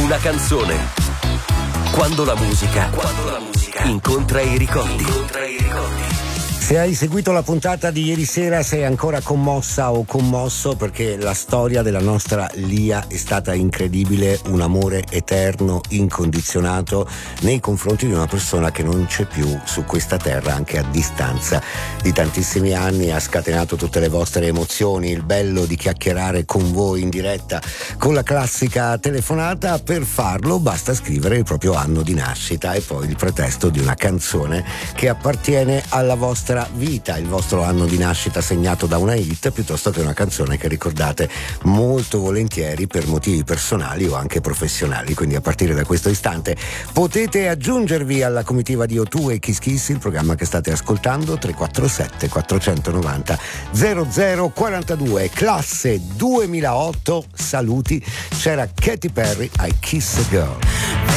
Una canzone. Quando la musica incontra i ricordi. Se hai seguito la puntata di ieri sera sei ancora commossa o commosso, perché la storia della nostra Lia è stata incredibile, un amore eterno, incondizionato nei confronti di una persona che non c'è più su questa terra, anche a distanza di tantissimi anni. Ha scatenato tutte le vostre emozioni, il bello di chiacchierare con voi in diretta con la classica telefonata. Per farlo basta scrivere il proprio anno di nascita e poi il pretesto di una canzone che appartiene alla vostra vita, il vostro anno di nascita segnato da una hit piuttosto che una canzone che ricordate molto volentieri per motivi personali o anche professionali. Quindi a partire da questo istante potete aggiungervi alla comitiva di O2 e Kiss Kiss, il programma che state ascoltando. 347 490 0042, classe 2008. Saluti, c'era Katy Perry, I Kiss a Girl.